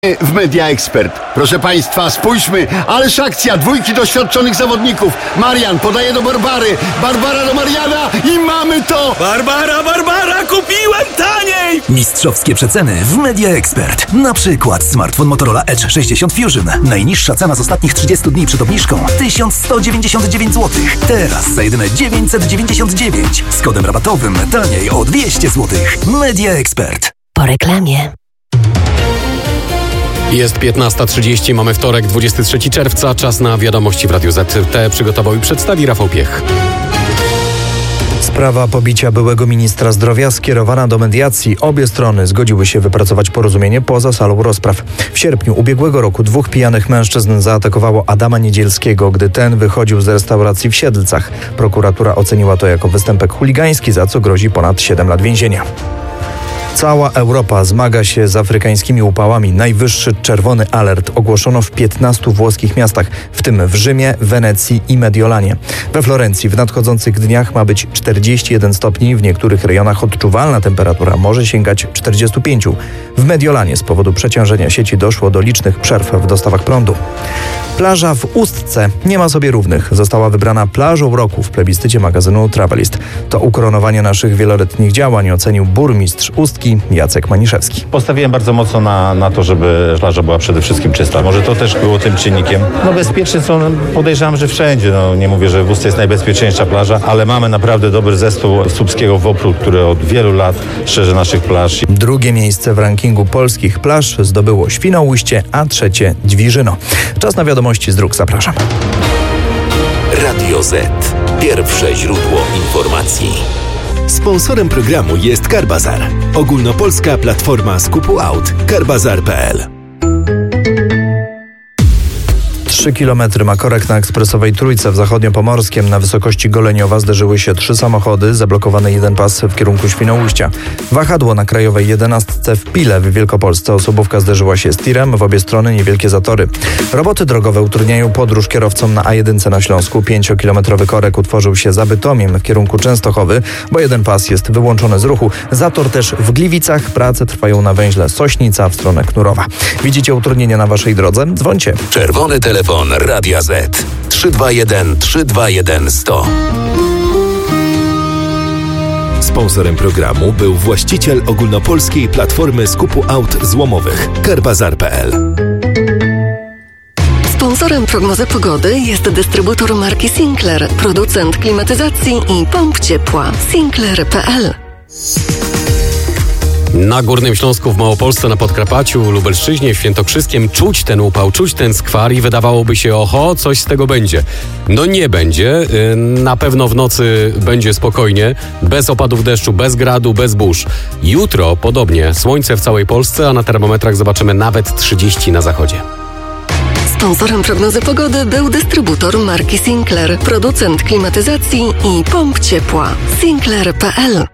W Media Expert. Proszę Państwa, spójrzmy, ależ akcja, dwójki doświadczonych zawodników. Marian podaje do Barbary, Barbara do Mariana i mamy to! Barbara, kupiłem taniej! Mistrzowskie przeceny w Media Expert. Na przykład smartfon Motorola Edge 60 Fusion. Najniższa cena z ostatnich 30 dni przed obniżką 1199 zł. Teraz za jedyne 999. Z kodem rabatowym taniej o 200 zł. Media Expert. Po reklamie. Jest 15:30, mamy wtorek, 23 czerwca, czas na wiadomości w Radiu Z. Te przygotował i przedstawi Rafał Piech. Sprawa pobicia byłego ministra zdrowia skierowana do mediacji. Obie strony zgodziły się wypracować porozumienie poza salą rozpraw. W sierpniu ubiegłego roku dwóch pijanych mężczyzn zaatakowało Adama Niedzielskiego, gdy ten wychodził z restauracji w Siedlcach. Prokuratura oceniła to jako występek chuligański, za co grozi ponad 7 lat więzienia. Cała Europa zmaga się z afrykańskimi upałami. Najwyższy czerwony alert ogłoszono w 15 włoskich miastach, w tym w Rzymie, Wenecji i Mediolanie. We Florencji w nadchodzących dniach ma być 41 stopni, w niektórych rejonach odczuwalna temperatura może sięgać 45. W Mediolanie z powodu przeciążenia sieci doszło do licznych przerw w dostawach prądu. Plaża w Ustce nie ma sobie równych. Została wybrana plażą roku w plebiscycie magazynu Travelist. To ukoronowanie naszych wieloletnich działań ocenił burmistrz Ustki Jacek Maniszewski. Postawiłem bardzo mocno na to, żeby plaża była przede wszystkim czysta. Może to też było tym czynnikiem. Bezpieczne są, podejrzewam, że wszędzie. Nie mówię, że w Ustce jest najbezpieczniejsza plaża, ale mamy naprawdę dobry zespół Słupskiego WOPR-u, który od wielu lat strzeże naszych plaż. Drugie miejsce w rankingu polskich plaż zdobyło Świnoujście, a trzecie Dźwiżyno. Czas na wiadomości z dróg. Zapraszam. Radio Z. Pierwsze źródło informacji. Sponsorem programu jest Carbazar. Ogólnopolska platforma skupu aut. Carbazar.pl. 3 km ma korek na ekspresowej Trójce w Zachodniopomorskiem. Na wysokości Goleniowa zderzyły się 3 samochody, zablokowany jeden pas w kierunku Świnoujścia. Wahadło na krajowej 11 w Pile w Wielkopolsce. Osobówka zderzyła się z tirem, w obie strony niewielkie zatory. Roboty drogowe utrudniają podróż kierowcom na A1 na Śląsku. 5-kilometrowy korek utworzył się za Bytomiem w kierunku Częstochowy, bo jeden pas jest wyłączony z ruchu. Zator też w Gliwicach. Prace trwają na węźle Sośnica w stronę Knurowa. Widzicie utrudnienia na waszej drodze? Dzwońcie. Czerwony telefon Radia Z 321 321 100. Sponsorem programu był właściciel ogólnopolskiej platformy skupu aut złomowych Carbazar.pl. Sponsorem prognozy pogody jest dystrybutor marki Sinclair, producent klimatyzacji i pomp ciepła. Sinclair.pl. Na Górnym Śląsku, w Małopolsce, na Podkarpaciu, Lubelszczyźnie, w Świętokrzyskiem czuć ten upał, czuć ten skwar i wydawałoby się, oho, coś z tego będzie. No nie będzie. Na pewno w nocy będzie spokojnie, bez opadów deszczu, bez gradu, bez burz. Jutro podobnie, słońce w całej Polsce, a na termometrach zobaczymy nawet 30 na zachodzie. Sponsorem prognozy pogody był dystrybutor marki Sinclair, producent klimatyzacji i pomp ciepła. Sinclair.pl.